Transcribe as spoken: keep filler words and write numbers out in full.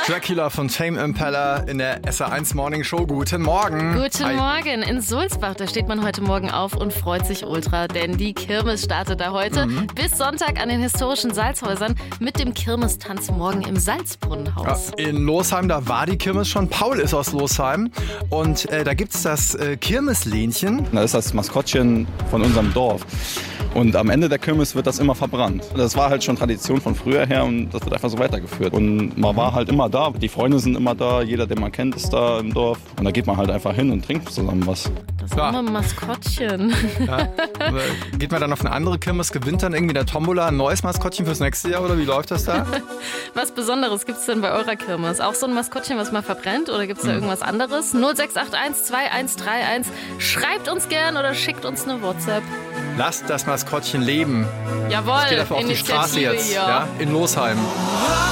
Dracula von Tame Impala in der S R eins Morning Show. Guten Morgen. Guten Hi. Morgen. In Sulzbach, da steht man heute Morgen auf und freut sich ultra, denn die Kirmes startet da heute mhm. bis Sonntag an den historischen Salzhäusern mit dem Kirmestanz morgen im Salzbrunnenhaus. Ja, in Losheim, da war die Kirmes schon. Paul ist aus Losheim und äh, da gibt es das äh, Kirmeslähnchen. Das ist das Maskottchen von unserem Dorf. Und am Ende der Kirmes wird das immer verbrannt. Das war halt schon Tradition von früher her und das wird einfach so weitergeführt. Und man war halt immer da, die Freunde sind immer da, jeder, den man kennt, ist da im Dorf. Und da geht man halt einfach hin und trinkt zusammen was. Das ist immer ein Maskottchen. Ja. Geht man dann auf eine andere Kirmes, gewinnt dann irgendwie der Tombola ein neues Maskottchen fürs nächste Jahr oder wie läuft das da? Was Besonderes gibt es denn bei eurer Kirmes? Auch so ein Maskottchen, was mal verbrennt oder gibt es da hm. irgendwas anderes? null sechs acht eins zwei eins drei eins. Schreibt uns gern oder schickt uns eine WhatsApp. Lasst das Maskottchen leben. Jawohl, das geht einfach auf die Straße jetzt, ja, in Losheim.